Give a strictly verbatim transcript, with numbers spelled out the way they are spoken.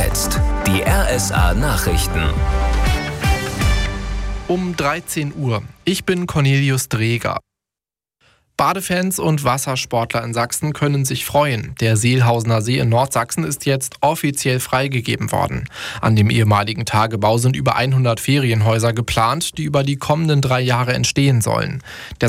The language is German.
jetzt die R S A-Nachrichten. Um dreizehn Uhr. Ich bin Cornelius Dreger. Badefans und Wassersportler in Sachsen können sich freuen. Der Seelhausener See in Nordsachsen ist jetzt offiziell freigegeben worden. An dem ehemaligen Tagebau sind über hundert Ferienhäuser geplant, die über die kommenden drei Jahre entstehen sollen. Der